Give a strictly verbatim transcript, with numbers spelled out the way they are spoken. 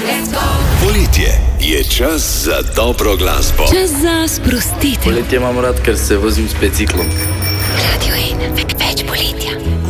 Poletje je čas za dobro glasbo. Čas za sprostitev. Poletje imam rad, ker se vozim s biciklom. Radio ena, več poletja.